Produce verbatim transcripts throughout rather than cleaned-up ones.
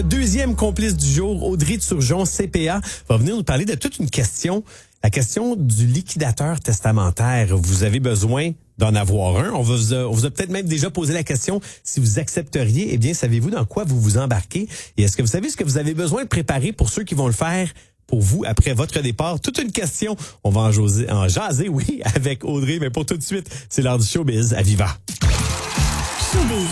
Deuxième complice du jour, Audrey Turgeon, C P A, va venir nous parler de toute une question, la question du liquidateur testamentaire. Vous avez besoin d'en avoir un. On vous a, on vous a peut-être même déjà posé la question si vous accepteriez. Eh bien, savez-vous dans quoi vous vous embarquez? Et est-ce que vous savez ce que vous avez besoin de préparer pour ceux qui vont le faire pour vous après votre départ? Toute une question. On va en jaser, en jaser, oui, avec Audrey. Mais pour tout de suite, c'est l'heure du showbiz à Viva. Showbiz.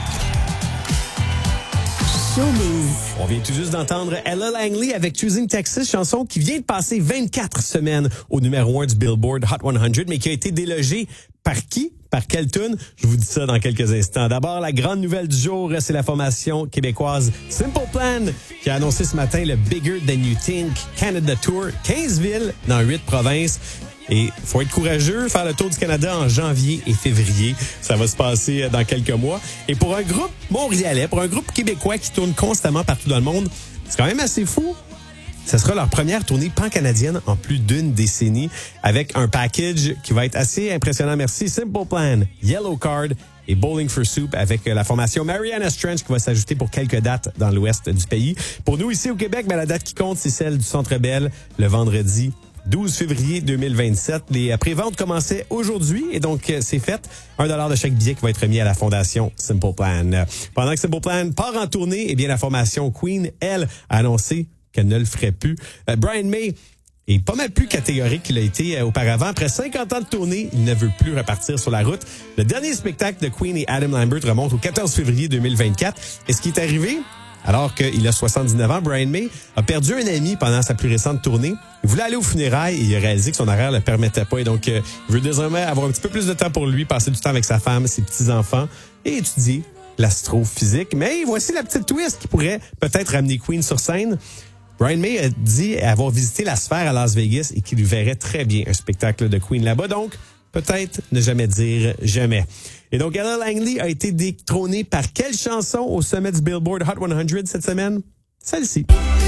Showbiz. On vient tout juste d'entendre Ella Langley avec Choosing Texas, chanson qui vient de passer vingt-quatre semaines au numéro un du Billboard Hot cent, mais qui a été délogée par qui? Par quelle tune? Je vous dis ça dans quelques instants. D'abord, la grande nouvelle du jour, c'est la formation québécoise Simple Plan qui a annoncé ce matin le Bigger Than You Think Canada Tour. quinze villes dans huit provinces. Et faut être courageux, faire le tour du Canada en janvier et février. Ça va se passer dans quelques mois. Et pour un groupe montréalais, pour un groupe québécois qui tourne constamment partout dans le monde, c'est quand même assez fou. Ce sera leur première tournée pan-canadienne en plus d'une décennie avec un package qui va être assez impressionnant. Merci. Simple Plan, Yellow Card et Bowling for Soup avec la formation Mariana Trench qui va s'ajouter pour quelques dates dans l'ouest du pays. Pour nous ici au Québec, ben, la date qui compte, c'est celle du Centre Bell le vendredi douze février deux mille vingt-sept. Les préventes commençaient aujourd'hui et donc c'est fait. Un dollar de chaque billet qui va être remis à la fondation Simple Plan. Pendant que Simple Plan part en tournée, eh bien la formation Queen, elle, a annoncé qu'elle ne le ferait plus. Euh, Brian May est pas mal plus catégorique qu'il a été euh, auparavant. Après cinquante ans de tournée, il ne veut plus repartir sur la route. Le dernier spectacle de Queen et Adam Lambert remonte au quatorze février deux mille vingt-quatre. Et ce qui est arrivé, alors qu'il a soixante-dix-neuf ans, Brian May a perdu un ami pendant sa plus récente tournée. Il voulait aller aux funérailles et il a réalisé que son horaire ne le permettait pas. Et donc, euh, il veut désormais avoir un petit peu plus de temps pour lui, passer du temps avec sa femme, ses petits-enfants et étudier l'astrophysique. Mais voici la petite twist qui pourrait peut-être ramener Queen sur scène. Brian May a dit avoir visité la sphère à Las Vegas et qu'il lui verrait très bien un spectacle de Queen là-bas. Donc, peut-être ne jamais dire jamais. Et donc, Ella Langley a été détrônée par quelle chanson au sommet du Billboard Hot cent cette semaine? Celle-ci.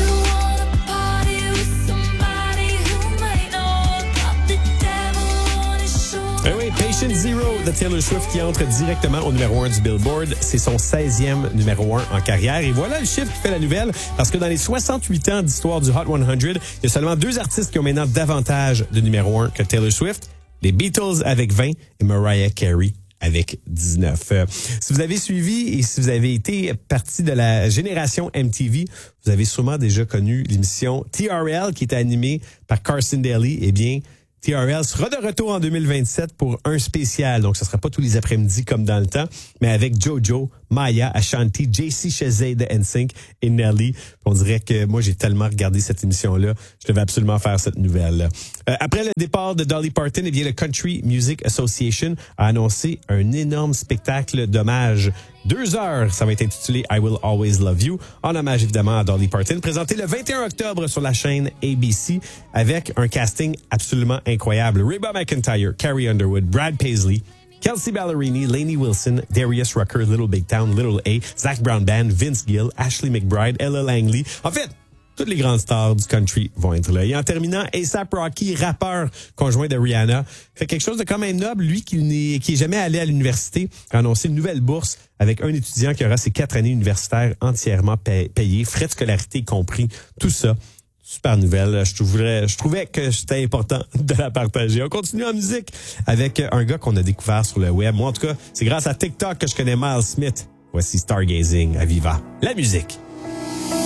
Eh oui, Patient Zero de Taylor Swift qui entre directement au numéro un du Billboard. C'est son seizième numéro un en carrière. Et voilà le chiffre qui fait la nouvelle, parce que dans les soixante-huit ans d'histoire du Hot cent, il y a seulement deux artistes qui ont maintenant davantage de numéro un que Taylor Swift. Les Beatles avec vingt et Mariah Carey avec dix-neuf. Euh, si vous avez suivi et si vous avez été partie de la génération M T V, vous avez sûrement déjà connu l'émission T R L qui était animée par Carson Daly. Eh bien, T R L sera de retour en deux mille vingt-sept pour un spécial. Donc, ce sera pas tous les après-midi comme dans le temps, mais avec Jojo, Maya, Ashanti, J C Chasez de N Sync et Nelly. On dirait que moi, j'ai tellement regardé cette émission-là. Je devais absolument faire cette nouvelle. Euh, après le départ de Dolly Parton, eh bien, le Country Music Association a annoncé un énorme spectacle d'hommage. Deux heures, ça va être intitulé I Will Always Love You, en hommage évidemment à Dolly Parton, présenté le vingt et un octobre sur la chaîne A B C avec un casting absolument incroyable. Reba McEntire, Carrie Underwood, Brad Paisley, Kelsey Ballerini, Lainey Wilson, Darius Rucker, Little Big Town, Little A, Zach Brown Band, Vince Gill, Ashley McBride, Ella Langley. En fait, toutes les grandes stars du country vont être là. Et en terminant, A$AP Rocky, rappeur conjoint de Rihanna, fait quelque chose de quand même noble. Lui qui n'est qui est jamais allé à l'université, a annoncé une nouvelle bourse avec un étudiant qui aura ses quatre années universitaires entièrement payées, frais de scolarité compris, tout ça. Super nouvelle. Je trouvais, je trouvais que c'était important de la partager. On continue en musique avec un gars qu'on a découvert sur le web. Moi, en tout cas, c'est grâce à TikTok que je connais Miles Smith. Voici Stargazing à Viva. La musique.